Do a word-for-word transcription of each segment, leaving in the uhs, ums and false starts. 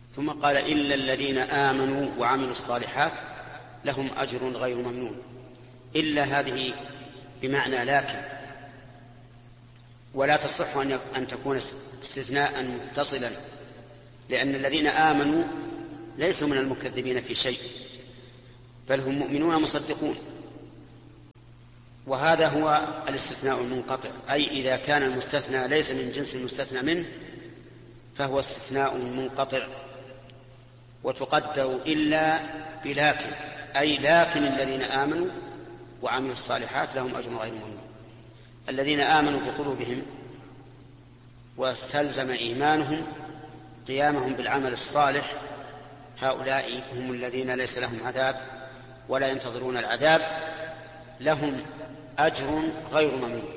ثم قال إلا الذين آمنوا وعملوا الصالحات لهم أجر غير ممنون. إلا هذه بمعنى لكن، ولا تصح أن تكون استثناء متصلا، لأن الذين آمنوا ليسوا من المكذبين في شيء، بل هم مؤمنون مصدقون. وهذا هو الاستثناء المنقطع، أي إذا كان المستثنى ليس من جنس المستثنى منه فهو استثناء منقطع. وتقدر إلا بلكن، أي لكن الذين آمنوا وعملوا الصالحات لهم أجر غير ممنون. الذين آمنوا بقلوبهم واستلزم إيمانهم قيامهم بالعمل الصالح، هؤلاء هم الذين ليس لهم عذاب ولا ينتظرون العذاب، لهم أجر غير ممنون.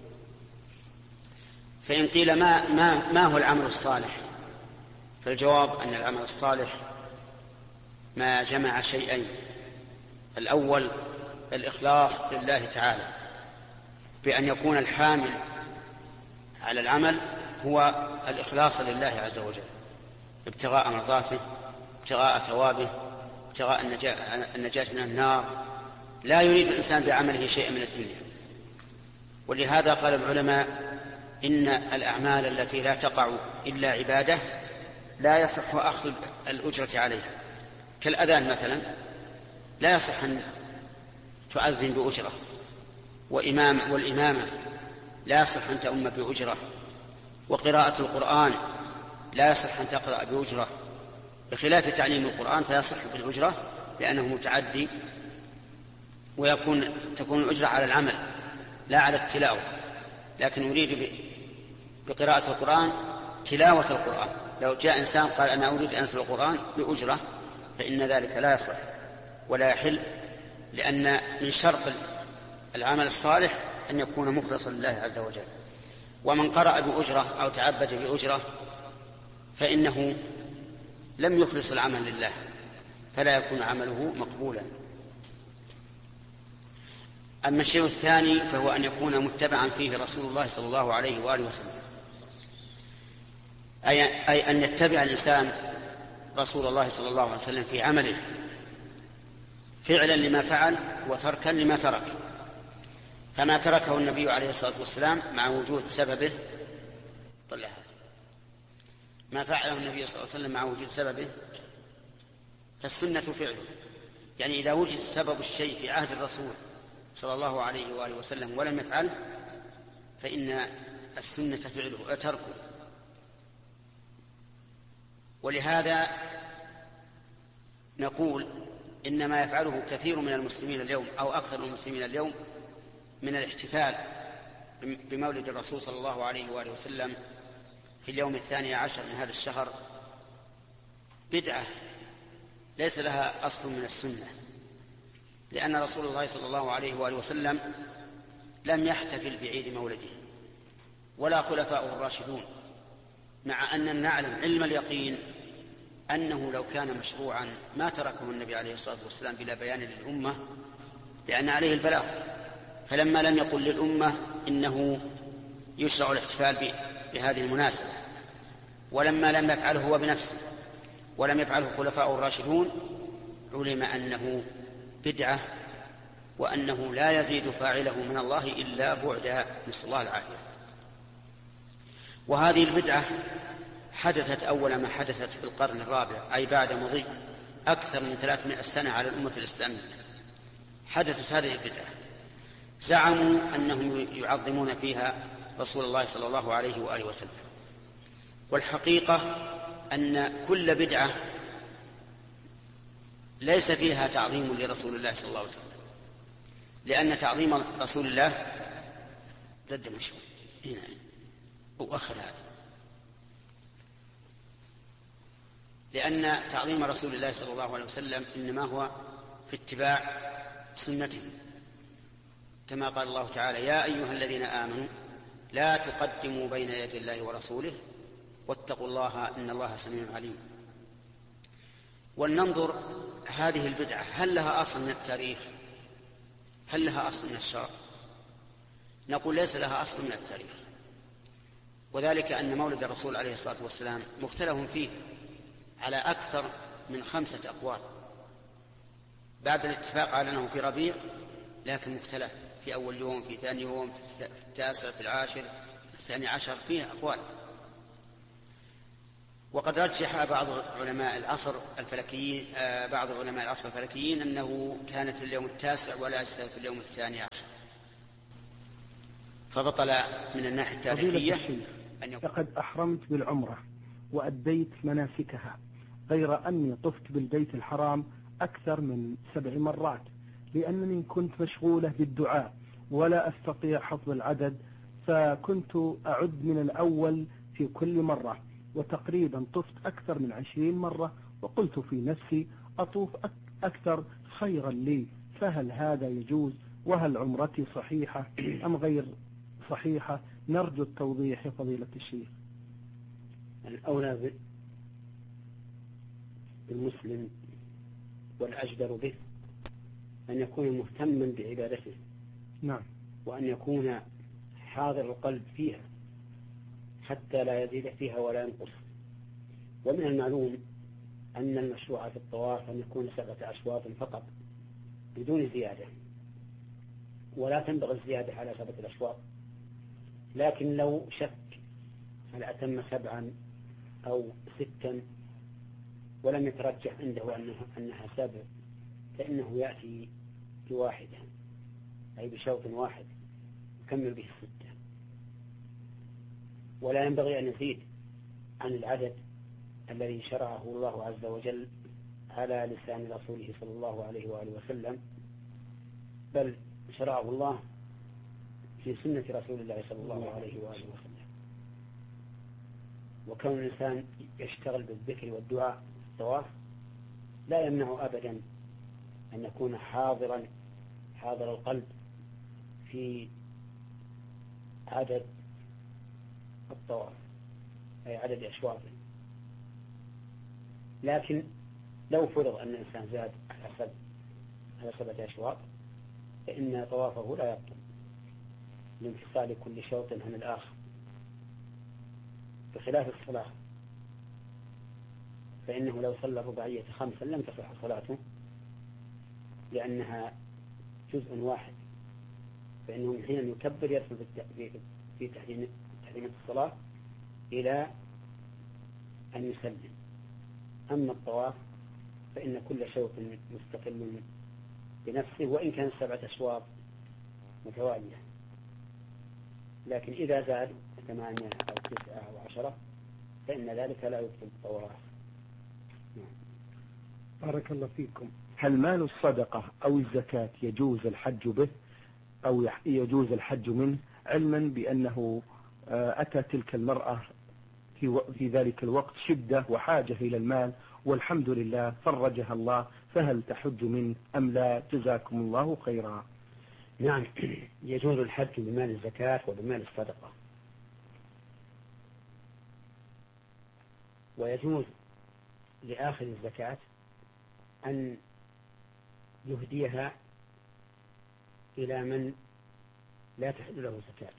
فإن قيل ما, ما, ما هو العمل الصالح؟ فالجواب أن العمل الصالح ما جمع شيئين: الأول الإخلاص لله تعالى، بأن يكون الحامل على العمل هو الإخلاص لله عز وجل، ابتغاء مرضاته، ابتغاء ثوابه، ابتغاء النجاة من النار، لا يريد الإنسان بعمله شيئا من الدنيا. ولهذا قال العلماء إن الأعمال التي لا تقع إلا عبادة لا يصح أخذ الأجرة عليها، كالأذان مثلا لا يصح أن تؤذن بأجرة، وإمام والإمامة لا يصح أن تؤم بأجرة، وقراءة القرآن لا يصح أن تقرأ بأجرة، بخلاف تعليم القرآن فيصح بالأجرة لأنه متعدي، ويكون تكون الأجرة على العمل لا على التلاوة. لكن أريد بقراءة القرآن تلاوة القرآن. لو جاء إنسان قال أنا أريد أن أتلو القرآن بأجرة فإن ذلك لا يصح ولا يحل، لأن من شرط العمل الصالح أن يكون مخلصا لله عز وجل. ومن قرأ بأجرة أو تعبد بأجرة فإنه لم يخلص العمل لله، فلا يكون عمله مقبولا. أما الشيء الثاني فهو أن يكون متبعا فيه رسول الله صلى الله عليه وآله وسلم، أي أن يتبع الإنسان رسول الله صلى الله عليه وسلم في عمله فعلا لما فعل وتركا لما ترك، فما تركه النبي عليه الصلاة والسلام مع وجود سببه طلع ما فعله النبي صلى الله عليه وسلم مع وجود سببه فالسنة فعله. يعني إذا وجد سبب الشيء في عهد الرسول صلى الله عليه وآله وسلم ولم يفعله فإن السنة فعله تركه. ولهذا نقول إن ما يفعله كثير من المسلمين اليوم أو أكثر من المسلمين اليوم من الاحتفال بمولد الرسول صلى الله عليه وآله وسلم في اليوم الثاني عشر من هذا الشهر بدعة ليس لها أصل من السنة، لأن رسول الله صلى الله عليه وآله وسلم لم يحتفل بعيد مولده ولا خلفاؤه الراشدون، مع أننا نعلم علم اليقين أنه لو كان مشروعا ما تركه النبي عليه الصلاة والسلام بلا بيان للأمة، لأن عليه البلاغ. فلما لم يقل للأمة إنه يشرع الاحتفال بهذه المناسبة، ولما لم يفعله هو بنفسه ولم يفعله خلفاؤه الراشدون، علم أنه بدعة وأنه لا يزيد فاعله من الله إلا بعدا، نسأل الله العافية. وهذه البدعة حدثت أول ما حدثت في القرن الرابع، أي بعد مضي أكثر من ثلاثمائة سنة على الأمة الإسلامية حدثت هذه البدعة. زعموا أنهم يعظمون فيها رسول الله صلى الله عليه وآله وسلم، والحقيقة أن كل بدعة ليس فيها تعظيم لرسول الله صلى الله عليه وسلم، لأن تعظيم رسول الله زد مشوي هنا وأخر هذا، لأن تعظيم رسول الله صلى الله عليه وسلم إنما هو في اتباع سنته، كما قال الله تعالى: يا أيها الذين آمنوا لا تقدموا بين يدي الله ورسوله واتقوا الله إن الله سميع عليم. ولننظر هذه البدعة هل لها أصل من التاريخ؟ هل لها أصل من الشرع؟ نقول ليس لها أصل من التاريخ، وذلك أن مولد الرسول عليه الصلاة والسلام مختلف فيه، على أكثر من خمسة أقوال بعد الاتفاق على أنه في ربيع، لكن مختلف في أول يوم، في ثاني يوم، في التاسع، في العاشر، في الثاني عشر، فيها أقوال. وقد رجح بعض علماء العصر الفلكيين بعض علماء العصر الفلكيين أنه كان في اليوم التاسع وليس في اليوم الثاني عشر، فبطل من الناحية التاريخية أن يكون. لقد أحرمت بالعمرة وأديت مناسكها، غير أني طفت بالبيت الحرام أكثر من سبع مرات، لأنني كنت مشغولة بالدعاء ولا أستطيع حفظ العدد، فكنت أعد من الأول في كل مرة، وتقريبا طفت أكثر من عشرين مرة، وقلت في نفسي أطوف أكثر خيرا لي، فهل هذا يجوز؟ وهل عمرتي صحيحة أم غير صحيحة؟ نرجو التوضيح يا فضيلة الشيخ. الأولى بالمسلم والأجدر به أن يكون مهتما بعبادته، نعم، وأن يكون حاضر القلب فيها حتى لا يزيد فيها ولا ينقص. ومن المعلوم أن المشروع في الطواف أن يكون سبعة أشواط فقط بدون زيادة، ولا تنبغي الزيادة على سبعة الأشواط. لكن لو شك هل أتم سبعا أو ستا ولم يترجح عنده أنها, أنها سبع، فإنه يأتي بواحدة، أي بشوط واحد يكمل به الستة، ولا ينبغي أن يزيد عن العدد الذي شرعه الله عز وجل على لسان رسوله صلى الله عليه وآله وسلم، بل شرعه الله في سنة رسول الله صلى الله عليه وآله وسلم. وكون الإنسان يشتغل بالذكر والدعاء في الطواف لا يمنع أبدا أن يكون حاضرا حاضر القلب في عدد الطواف، أي عدد أشواطه. لكن لو فرض أن الإنسان زاد على سبع على سبعة أشواط فإن طوافه لا يبطل لانفصال كل شوط عن الآخر، بخلاف الصلاة، فإنه لو صلى رباعية خمسا لم تصح صلاته لأنها جزء واحد، فإنه من حين يكبر يدخل في تحريم الصلاة إلى أن يسلم. أما الطواف فإن كل شوط مستقل بنفسه وإن كان سبعة أشواط متوالية، لكن إذا زاد ثمانية أو تسعة أو عشرة فإن ذلك لا يبطل الطواف. بارك الله فيكم. هل مال الصدقة أو الزكاة يجوز الحج به أو يجوز الحج منه، علما بأنه أتى تلك المرأة في, في ذلك الوقت شدة وحاجة إلى المال والحمد لله فرجها الله، فهل تحج منه أم لا؟ جزاكم الله خيرا. نعم، يجوز الحج بمال الزكاة وبمال الصدقة، ويجوز لآخذ الزكاة أن يهديها إلى من لا تحل له زكاة،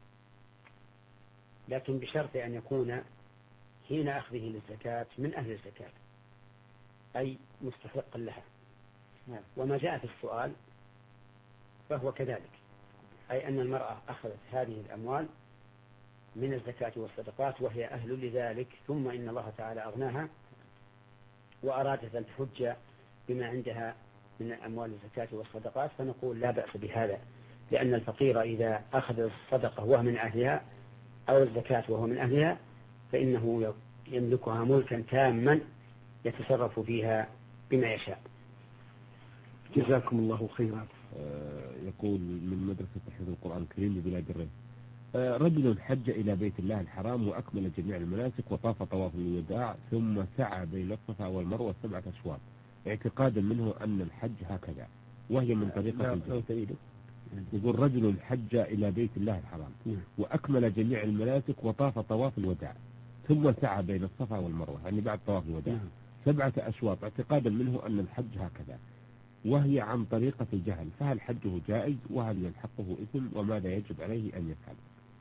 لكن بشرط أن يكون حين أخذه للزكاة من أهل الزكاة، أي مستحقا لها. وما جاء في السؤال فهو كذلك، أي أن المرأة أخذت هذه الأموال من الزكاة والصدقات وهي أهل لذلك، ثم إن الله تعالى أغناها وأرادت أن تحج بما عندها من أموال الزكاة والصدقات، فنقول لا بأس بهذا، لأن الفقير إذا أخذ الصدقة وهو من أهلها أو الزكاة وهو من أهلها فإنه يملكها ملكا تاما يتصرف فيها بما يشاء. جزاكم الله خيرا. آه يقول من مدرسة تحفيظ القرآن الكريم ببلاد الري، آه رجل حج إلى بيت الله الحرام وأكمل جميع المناسك وطاف طواف الوداع ثم سعى بين الصفا والمروة سبعة أشواط اعتقادا منه أن الحج هكذا، وهي من طريقة الجهل. يقول رجل حج إلى بيت الله الحرام وأكمل جميع المناسك وطاف طواف الوداع ثم سعى بين الصفا والمروة، يعني بعد طواف الوداع سبعة أشواط اعتقادا منه أن الحج هكذا، وهي عن طريقة الجهل، فهل حجه جائز وهل يلحقه إثم وماذا يجب عليه أن يفعل؟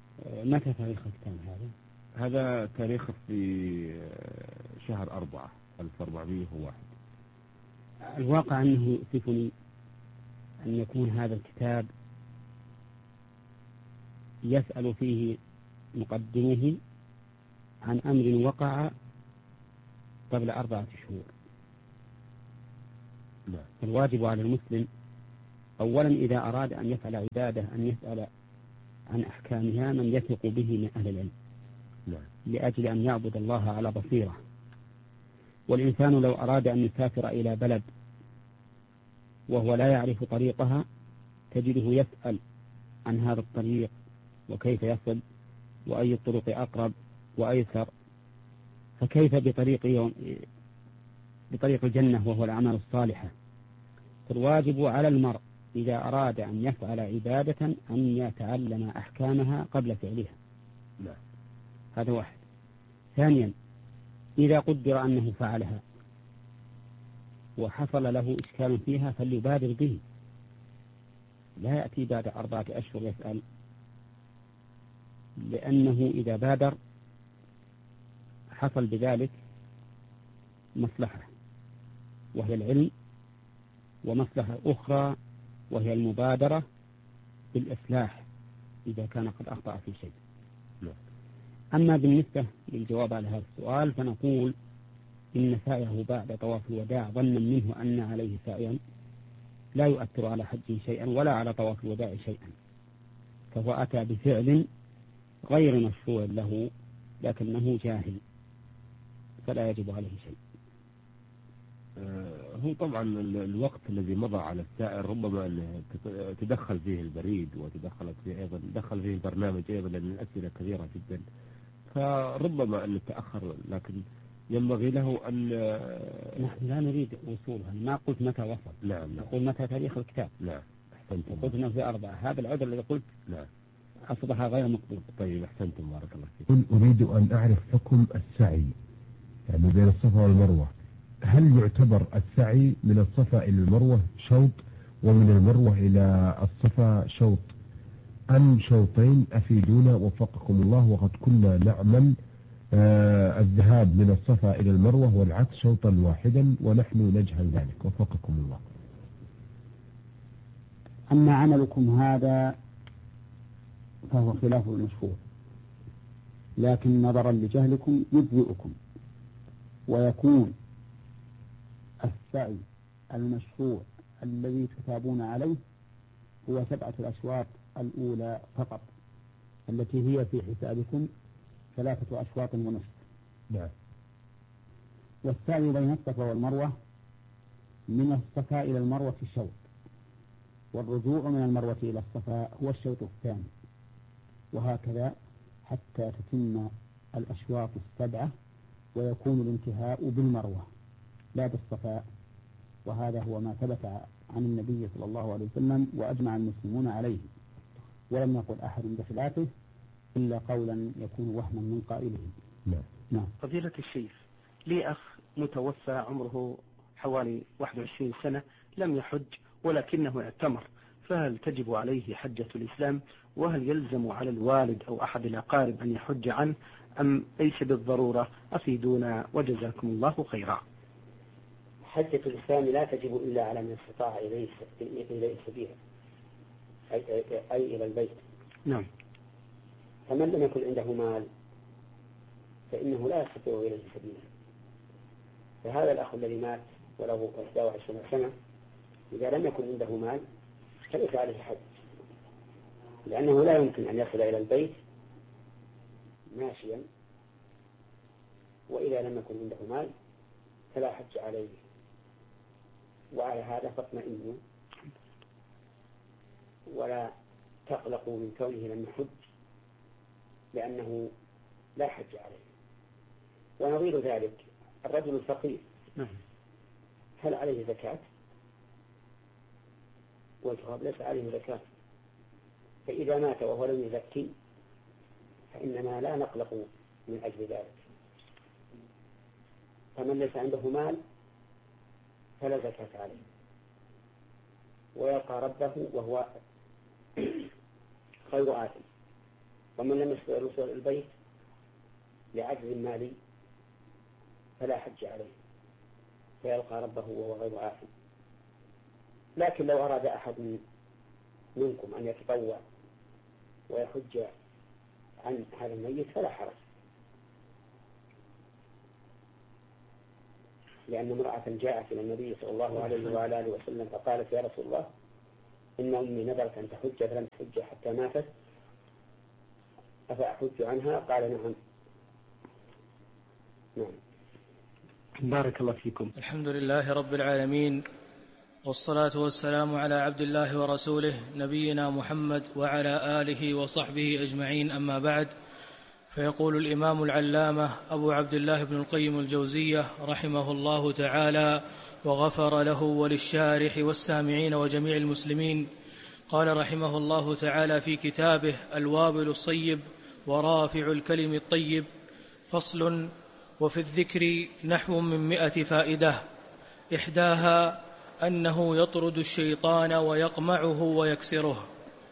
متى تاريخ كان هذا؟ هذا تاريخ في شهر أربعة ألف وأربعمائة وواحد. الواقع أنه يؤسفني أن يكون هذا الكتاب يسأل فيه مقدمه عن أمر وقع قبل أربعة شهور. نعم. الواجب على المسلم أولا إذا أراد أن يفعل عبادة أن يسأل عن أحكامها من يثق به من أهل العلم. نعم. لأجل أن يعبد الله على بصيرة. والإنسان لو أراد أن يسافر إلى بلد وهو لا يعرف طريقها تجده يسأل عن هذا الطريق وكيف يصل وأي الطرق أقرب وأيسر، فكيف بطريق يوم بطريق الجنة وهو الأعمال الصالحة. فالواجب على المرء إذا أراد أن يفعل عبادة أن يتعلم أحكامها قبل فعلها. لا. هذا واحد. ثانيا إذا قدر أنه فعلها وحصل له إشكال فيها فليبادر به، لا يأتي بعد أربعة أشهر يسأل، لأنه إذا بادر حصل بذلك مصلحة وهي العلم، ومصلحة أخرى وهي المبادرة بالإصلاح إذا كان قد أخطأ في شيء. أما بالنسبة للجواب على هذا السؤال فنقول إن سعيه بعد طواف الوداع ظنا منه أن عليه سعيا لا يؤثر على حجه شيئا ولا على طواف الوداع شيئا، فهو أتى بفعل غير مشروع له لكنه جاهل فلا يجب عليه شيء. هو طبعا الوقت الذي مضى على السائر ربما تدخل فيه البريد وتدخلت فيه أيضا دخل فيه البرنامج أيضا، لأن الأسئلة كثيرة جدا، فربما أن نتأخر، لكن ينبغي له أن نحن لا نريد وصولها. ما قلت متى وصل، نعم، نقول متى تاريخ الكتاب. نعم أحسنتم. قلت أنه في أربعة، هذا العذر الذي قلت نعم أصبح غير مقبول. طيب أحسنتم بارك الله فيكم. أريد أن أعرف حكم السعي يعني بين الصفا والمروة. هل يعتبر السعي من الصفا إلى المروة شوط ومن المروة إلى الصفا شوط أم شوطين؟ أفيدونا وفقكم الله، وقد كنا نعمل آه الذهاب من الصفا إلى المروة والعكس شوطا واحدا ونحن نجهل ذلك وفقكم الله. أما عملكم هذا فهو خلاف المشروع، لكن نظرا لجهلكم يجزئكم، ويكون السعي المشروع الذي تثابون عليه هو سبعة الأشواط الأولى فقط، التي هي في حسابكم ثلاثة أشواط ونصف. نعم. والسعي بين الصفا والمروة من الصفا إلى المروة الشوط، والرجوع من المروة إلى الصفا هو الشوط الثاني، وهكذا حتى تتم الأشواط السبعة ويكون الانتهاء بالمروة لا بالصفا. وهذا هو ما ثبت عن النبي صلى الله عليه وسلم وأجمع المسلمون عليه، ولم يقل أحد بخلافه إلا قولا يكون وهما من قائله. نعم. نعم. فضيلة الشيخ، لي أخ متوفى عمره حوالي واحد وعشرين سنة لم يحج ولكنه اعتمر، فهل تجب عليه حجة الإسلام؟ وهل يلزم على الوالد أو أحد الأقارب أن يحج عنه أم ليس بالضرورة؟ أفيدونا وجزاكم الله خيرا. حجة الإسلام لا تجب إلا على من استطاع إليه إليه سبيلا، أي, أي, أي إلى البيت. نعم. فمن لم يكن عنده مال فإنه لا يستطيع إليه سبيلا. فهذا الأخ الذي مات وله إحدى وعشرين سنة إذا لم يكن عنده مال فليس عليه حج، لأنه لا يمكن أن يصل إلى البيت ماشيا، وإذا لم يكن عنده مال فلا حج عليه. وعلى هذا فاطمئنوا ولا تقلقوا من كونه لم يحج، لأنه لا حج عليه. ونظير ذلك الرجل الفقير هل عليه زكاة؟ والجواب ليس عليه زكاة. فإذا مات وهو لم يزكي فإننا لا نقلق من أجل ذلك. فمن ليس عنده مال فلا زكاة عليه ويلقى ربه وهو خير آثم. ومن لم يستطع الوصول إلى البيت لعجز مالي فلا حج عليه. فيلقى ربه وهو غير آثم. لكن لو أراد أحد منكم أن يتطوع ويحج عن هذا الميت فلا حرج، لأن امرأة جاءت إلى النبي صلى الله عليه وعلى آله وسلم فقالت: يا رسول الله، إن أمي نذرت أن تحج فلم تحج حتى ماتت، أفأحج عنها؟ قال: نعم. نعم. بارك الله فيكم. الحمد لله رب العالمين، والصلاة والسلام على عبد الله ورسوله نبينا محمد وعلى آله وصحبه أجمعين، أما بعد. فيقول الإمام العلامة أبو عبد الله بن القيم الجوزية رحمه الله تعالى وغفر له وللشارح والسامعين وجميع المسلمين، قال رحمه الله تعالى في كتابه الوابل الصيب ورافع الكلم الطيب: فصل. وفي الذكر نحو من مئة فائدة، إحداها أنه يطرد الشيطان ويقمعه ويكسره.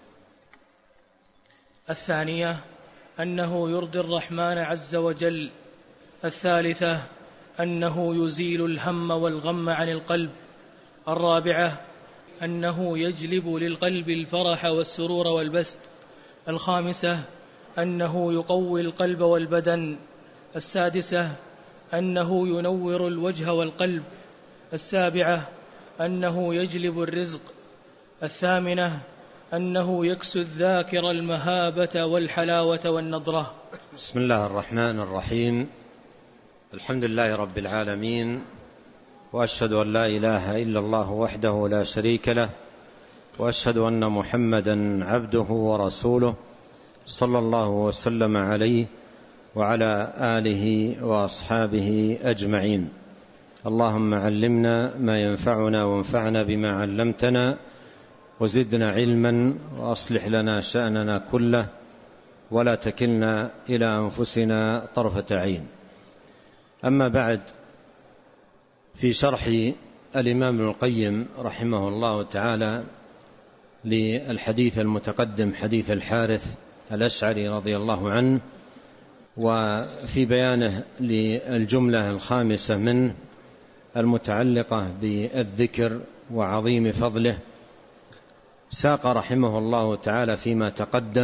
الثانية أنه يرضي الرحمن عز وجل. الثالثة أنه يزيل الهم والغم عن القلب. الرابعة أنه يجلب للقلب الفرح والسرور والبسط. الخامسة أنه يقوي القلب والبدن. السادسة أنه ينور الوجه والقلب. السابعة أنه يجلب الرزق. الثامنة أنه يكسو الذاكر المهابة والحلاوة والنضرة. بسم الله الرحمن الرحيم. الحمد لله رب العالمين، وأشهد أن لا إله إلا الله وحده لا شريك له، وأشهد أن محمدا عبده ورسوله، صلى الله وسلم عليه وعلى آله وأصحابه أجمعين. اللهم علمنا ما ينفعنا وانفعنا بما علمتنا، وزدنا علما، وأصلح لنا شأننا كله، ولا تكلنا إلى أنفسنا طرفة عين. أما بعد، في شرح الإمام ابن القيم رحمه الله تعالى للحديث المتقدم، حديث الحارث الأشعري رضي الله عنه، وفي بيانه للجملة الخامسة منه المتعلقة بالذكر وعظيم فضله، ساق رحمه الله تعالى فيما تقدم